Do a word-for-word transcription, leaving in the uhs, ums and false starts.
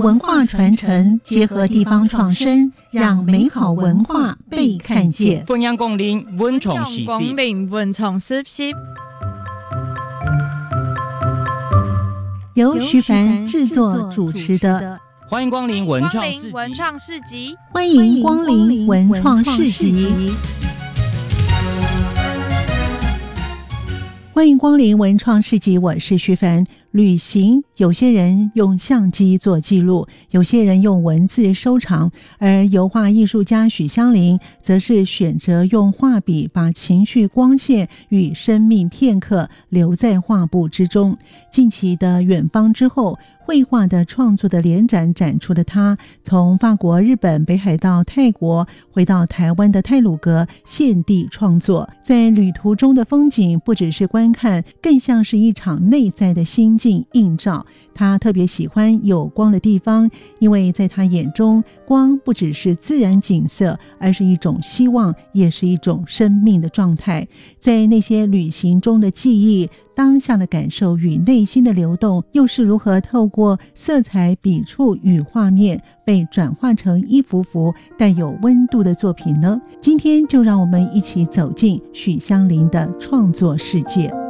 文化传承结合地方创生，让美好文化被看见。 分享光临文创时光临文创时期， 由徐凡制作主持的。 欢迎光临文创市集， 文创市集， 欢迎光临文创市集。欢迎光临文创市集，我是徐凡。旅行，有些人用相机做记录，有些人用文字收藏，而油画艺术家许香菱则是选择用画笔把情绪光线与生命片刻留在画布之中。近期的远方之后，绘画的创作的联展展出的他，从法国、日本、北海道、泰国回到台湾的太鲁阁现地创作。在旅途中的风景不只是观看，更像是一场内在的心境映照。他特别喜欢有光的地方，因为在他眼中，光不只是自然景色，而是一种希望，也是一种生命的状态。在那些旅行中的记忆，当下的感受与内心的流动，又是如何透过色彩、笔触与画面被转化成一幅幅带有温度的作品呢？今天就让我们一起走进许香菱的创作世界。